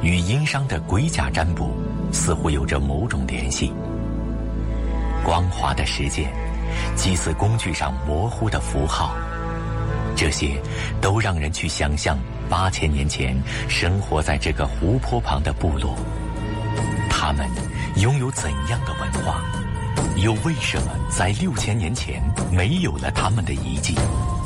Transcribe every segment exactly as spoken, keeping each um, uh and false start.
与殷商的龟甲占卜似乎有着某种联系。光滑的石剑，祭祀工具上模糊的符号，这些都让人去想象八千年前生活在这个湖泊旁的部落，他们拥有怎样的文化，又为什么在六千年前没有了他们的遗迹？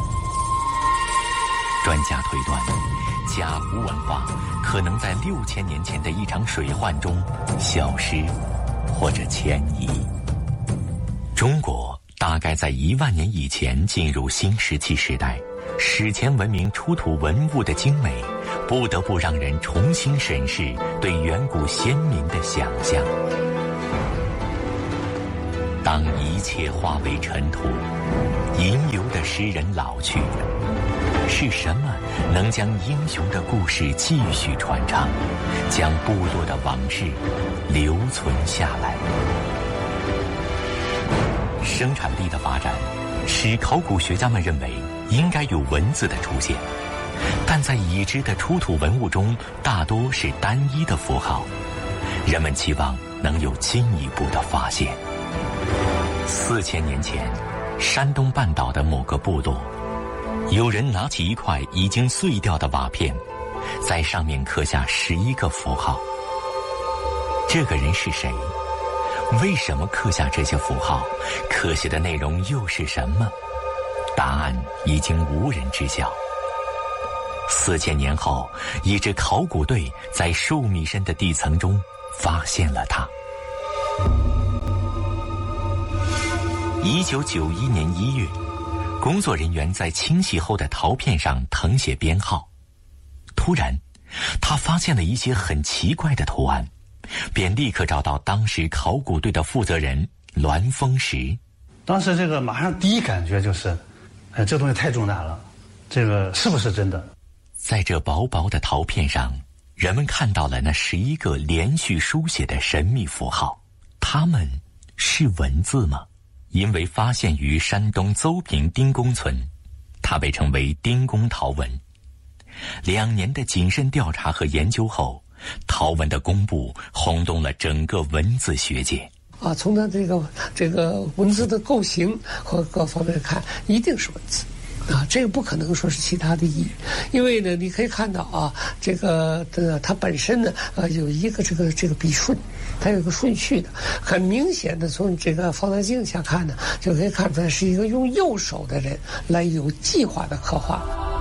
专家推断，甲骨文化可能在六千年前的一场水患中消失或者迁移。中国大概在一万年以前进入新石器时代，史前文明出土文物的精美，不得不让人重新审视对远古先民的想象。当一切化为尘土，吟游的诗人老去，是什么能将英雄的故事继续传唱，将部落的往事留存下来？生产力的发展使考古学家们认为应该有文字的出现，但在已知的出土文物中大多是单一的符号，人们期望能有进一步的发现。四千年前，山东半岛的某个部落，有人拿起一块已经碎掉的瓦片，在上面刻下十一个符号。这个人是谁？为什么刻下这些符号？刻写的内容又是什么？答案已经无人知晓。四千年后，一支考古队在数米深的地层中发现了它。一九九一年一月，工作人员在清洗后的陶片上誊写编号，突然，他发现了一些很奇怪的图案，便立刻找到当时考古队的负责人栾峰石。 当时这个马上第一感觉就是，哎，这东西太重大了，这个是不是真的？ 在这薄薄的陶片上，人们看到了那十一个连续书写的神秘符号，它们是文字吗？因为发现于山东邹平丁公村，它被称为丁公陶文。两年的谨慎调查和研究后，陶文的公布轰动了整个文字学界。 啊，从它这个这个文字的构型和各方面看，一定是文字。啊，这个不可能说是其他的意义，因为呢，你可以看到啊，这个的它本身呢，呃，有一个这个这个笔顺，它有一个顺序的，很明显的从这个放大镜下看呢，就可以看出来是一个用右手的人来有计划的刻画。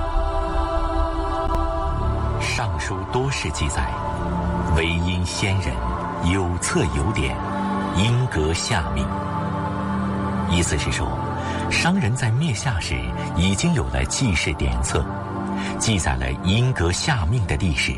上书多是记载，唯因先人有册有典，因格下命。意思是说，商人在灭夏时已经有了记事典册，记载了因格下命的历史。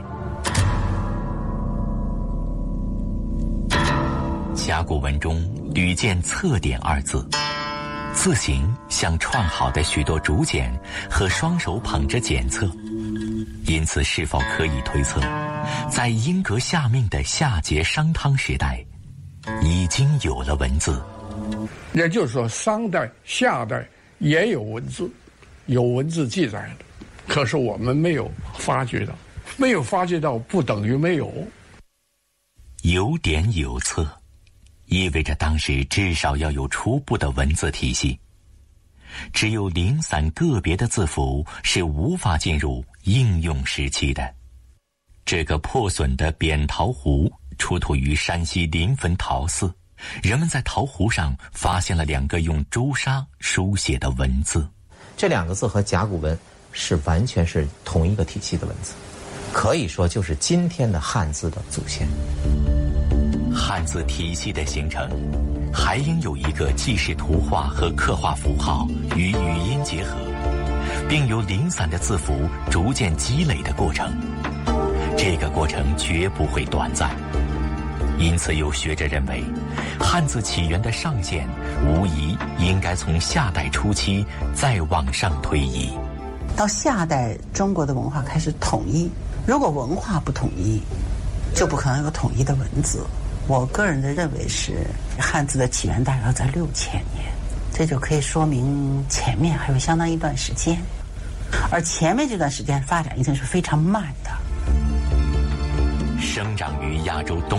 甲骨文中屡见册典二字，字形像串好的许多竹简和双手捧着简册，因此是否可以推测，在因格下命的夏桀商汤时代已经有了文字？ 也就是说，商代、夏代也有文字，有文字记载的，可是我们没有发掘到，没有发掘到不等于没有。 有典有册，意味着当时至少要有初步的文字体系。只有零散个别的字符是无法进入应用时期的。这个破损的扁陶壶出土于山西临汾陶寺，人们在陶壶上发现了两个用朱砂书写的文字。 这两个字和甲骨文是完全是同一个体系的文字，可以说就是今天的汉字的祖先。 汉字体系的形成，还应有一个记事图画和刻画符号与语音结合，并由零散的字符逐渐积累的过程。这个过程绝不会短暂。因此有学者认为，汉字起源的上限无疑应该从夏代初期再往上推移。 到夏代，中国的文化开始统一，如果文化不统一，就不可能有统一的文字。我个人的认为是汉字的起源大约在六千年，这就可以说明前面还有相当一段时间，而前面这段时间发展一定是非常慢的。 生长于亚洲东